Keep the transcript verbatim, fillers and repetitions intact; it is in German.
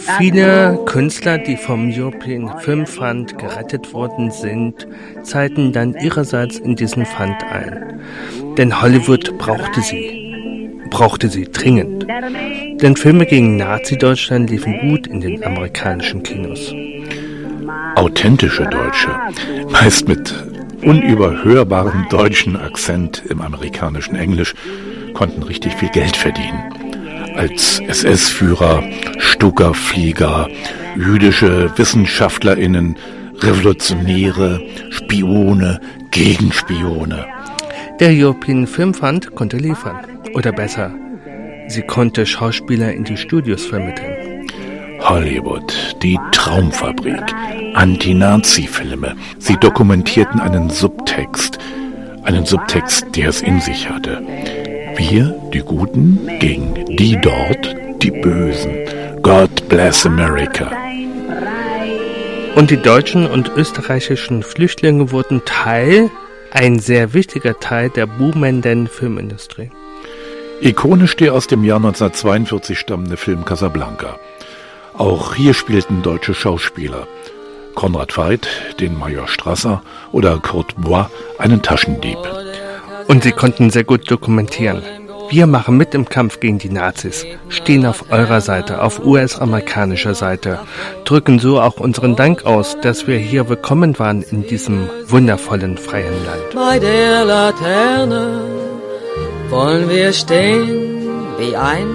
Viele Künstler, die vom European Film Fund gerettet worden sind, zahlten dann ihrerseits in diesen Fund ein. Denn Hollywood brauchte sie. Brauchte sie dringend. Denn Filme gegen Nazi-Deutschland liefen gut in den amerikanischen Kinos. Authentische Deutsche, meist mit unüberhörbarem deutschen Akzent im amerikanischen Englisch, konnten richtig viel Geld verdienen. Als S S-Führer, Stuckerflieger, jüdische WissenschaftlerInnen, Revolutionäre, Spione, Gegenspione. Der European Film Fund konnte liefern. Oder besser, sie konnte Schauspieler in die Studios vermitteln. Hollywood, die Traumfabrik, Anti-Nazi-Filme. Sie dokumentierten einen Subtext, einen Subtext, der es in sich hatte. Wir, die Guten, gegen die dort, die Bösen. God bless America. Und die deutschen und österreichischen Flüchtlinge wurden Teil, ein sehr wichtiger Teil der boomenden Filmindustrie. Ikonisch der aus dem Jahr neunzehnhundertzweiundvierzig stammende Film Casablanca. Auch hier spielten deutsche Schauspieler. Konrad Veidt, den Major Strasser, oder Kurt Bois, einen Taschendieb. Und sie konnten sehr gut dokumentieren. Wir machen mit im Kampf gegen die Nazis, stehen auf eurer Seite, auf U S-amerikanischer Seite, drücken so auch unseren Dank aus, dass wir hier willkommen waren in diesem wundervollen, freien Land. Bei der Laterne wollen wir stehen wie ein